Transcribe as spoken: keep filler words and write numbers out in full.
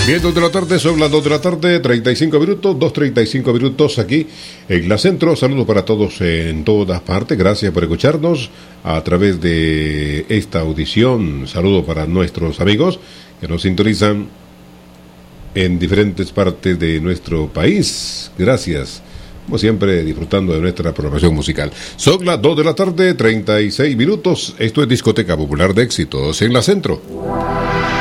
Bien, dos de la tarde, son las dos de la tarde, treinta y cinco minutos, dos treinta y cinco minutos aquí en la Centro. Saludos para todos en todas partes, gracias por escucharnos a través de esta audición. Saludos para nuestros amigos que nos sintonizan en diferentes partes de nuestro país. Gracias, como siempre, disfrutando de nuestra programación musical. Son las dos de la tarde, treinta y seis minutos. Esto es Discoteca Popular de Éxitos en la Centro.